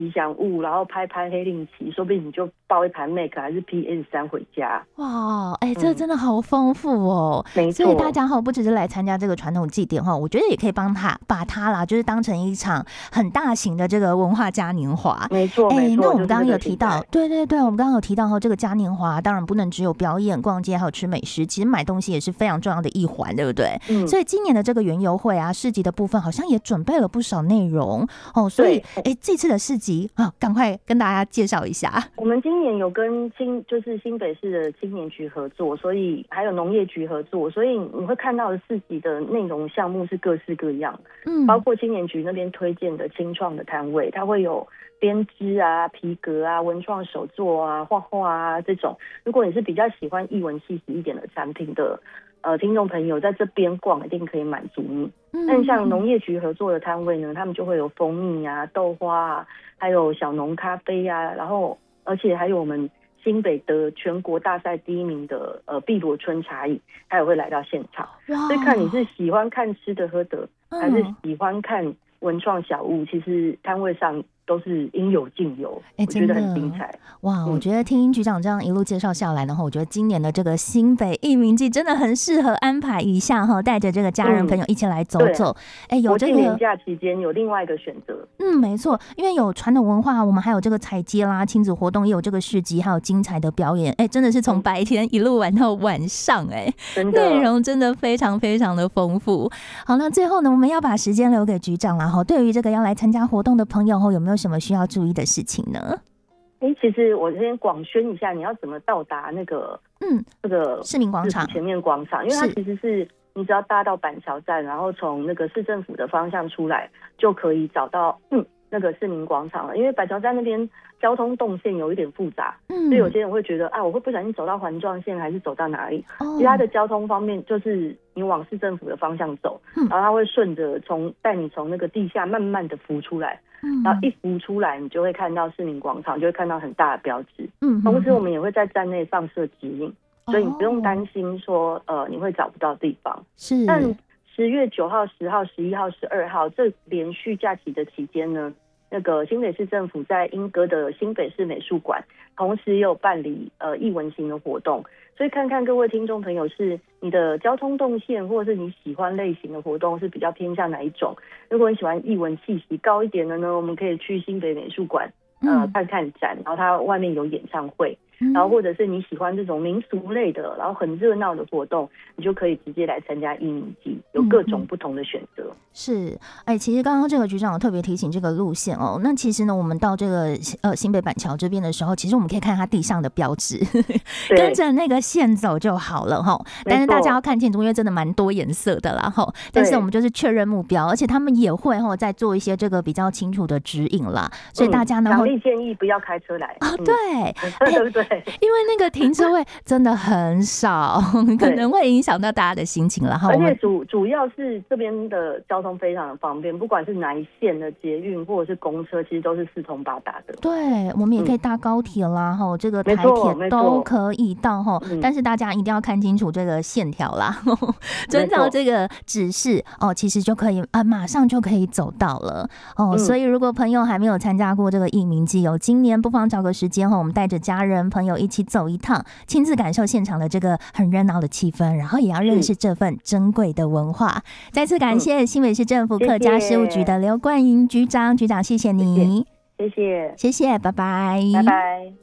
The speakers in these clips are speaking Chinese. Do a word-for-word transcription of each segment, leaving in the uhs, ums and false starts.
吉祥物，然后拍拍黑令旗，说不定你就抱一盘 Mac 还是 P S 三回家。 哇，哎、欸，这真的好丰富哦！ 没、嗯、错， 所以大家哈，不只是来参加这个传统祭典哈，我觉得也可以帮他把它啦，就是当成一场很大型的这个文化嘉年华。 没错， 哎、 欸， 那我们刚刚有提到， 就是， 对对对，我们刚刚有提到哈，这个嘉年华当然不能只有表演、逛街还有吃美食，其实买东西也是非常重要的一环，对不对？嗯。所以今年的这个园游会啊，市集的部分好像也准备了不少内容哦。所以，哎，这次的市集啊，赶快跟大家介绍一下。 我们今年有跟新就是新北市的青年局合作，所以还有农业局合作，所以你会看到的市集的内容项目是各式各样，嗯，包括青年局那边推荐的青创的摊位，它会有编织啊、皮革啊、文创手作啊、画画啊这种。如果你是比较喜欢艺文气息一点的产品的呃听众朋友，在这边逛一定可以满足你。但像农业局合作的摊位呢，他们就会有蜂蜜啊、豆花啊，还有小农咖啡啊，然后而且还有我们新北得全国大赛第一名的呃碧螺春茶饮，他也会来到现场。所以看你是喜欢看吃的喝的，还是喜欢看文创小物，其实摊位上都是应有尽有，欸、我觉得很精彩。 哇、嗯，我觉得听局长这样一路介绍下来的话，我觉得今年的这个新北艺民季真的很适合安排一下哈，带着这个家人朋友一起来走走。哎、嗯欸，有这个国庆连假期间有另外一个选择。 嗯，没错，因为有传统文化，我们还有这个踩街啦、亲子活动，也有这个市集，还有精彩的表演。哎、欸，真的是从白天一路玩到晚上、欸，哎，内容真的非常非常的丰富。好，那最后呢，我们要把时间留给局长啦哈。对于这个要来参加活动的朋友哈，有没有什么需要注意的事情呢？ 哎，其实我先广宣一下，你要怎么到达那个嗯这个市民广场前面广场，因为它其实是你只要搭到板桥站，然后从那个市政府的方向出来，就可以找到嗯那个市民广场了。因为板桥站那边交通动线有一点复杂，嗯，所以有些人会觉得啊，我会不小心走到环状线，还是走到哪里？哦，其他的交通方面就是你往市政府的方向走，嗯，然后它会顺着从带你从那个地下慢慢的浮出来。嗯，然后一浮出来，你就会看到市民广场，就会看到很大的标志。嗯，同时我们也会在站内放设指引，所以你不用担心说呃你会找不到地方。是，但十月九号、十号、十一号、十二号这连续假期的期间呢，那个新北市政府在莺歌的新北市美术馆，同时也有办理呃艺文型的活动。所以看看各位听众朋友，是你的交通动线或者是你喜欢类型的活动是比较偏向哪一种？如果你喜欢艺文气息高一点的呢，我们可以去新北美术馆呃看看展，然后它外面有演唱会。然后或者是你喜欢这种民俗类的，然后很热闹的活动，你就可以直接来参加艺民季，有各种不同的选择。嗯、 是，哎，其实刚刚这个局长有特别提醒这个路线哦。那其实呢，我们到这个呃新北板桥这边的时候，其实我们可以看它地上的标志，跟着那个线走就好了哈。但是大家要看清楚，因为真的蛮多颜色的啦哈。但是我们就是确认目标，而且他们也会哈再做一些这个比较清楚的指引啦。所以大家呢， 强烈建议不要开车来。 啊、哦，对， 嗯、对不对？ 因为那个停车位真的很少，可能会影响到大家的心情了。 而且主主要是这边的交通非常的方便，不管是哪一线的捷运或者是公车，其实都是四通八达的。 对，我们也可以搭高铁啦，哈、嗯，这个台铁都可以到哈、嗯。但是大家一定要看清楚这个线条啦，遵照这个指示哦，其实就可以啊，马上就可以走到了哦、嗯。所以如果朋友还没有参加过这个艺民季哦，今年不妨找个时间哈，我们带着家人朋友一起走一趟，亲自感受现场的这个很热闹的气氛，然后也要认识这份珍贵的文化。再次感谢新北市政府客家事务局的刘冠莹局长，局长谢谢你， 谢谢， 谢谢，拜拜， 拜拜。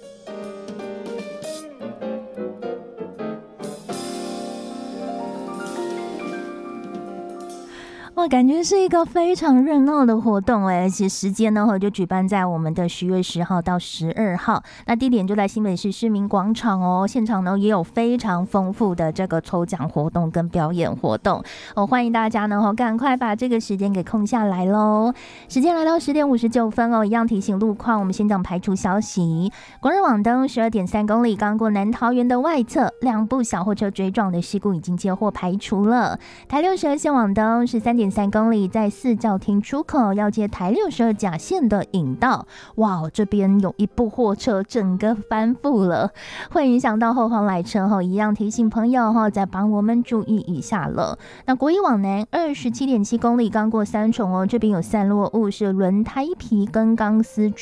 哇，感觉是一个非常热闹的活动哎！其实时间呢，就举办在我们的十月十号到十二号，那地点就在新北市市民广场哦。现场呢也有非常丰富的这个抽奖活动跟表演活动哦，欢迎大家呢赶快把这个时间给空下来喽。时间来到十点五十九分哦，一样提醒路况，我们先讲排除消息。国日往东十二点三公里，刚过南桃园的外侧，两部小货车追撞的事故已经接获排除了。台六十二线往东是三点三公里，在四教厅出口要接台六十二甲线的引道，哇，这边有一部货车整个翻覆了，会影响到后方来车后，一样提醒朋友哈，再帮我们注意一下了。那国一往南二十七点七公里，刚过三重哦，这边有散落物是轮胎皮跟钢丝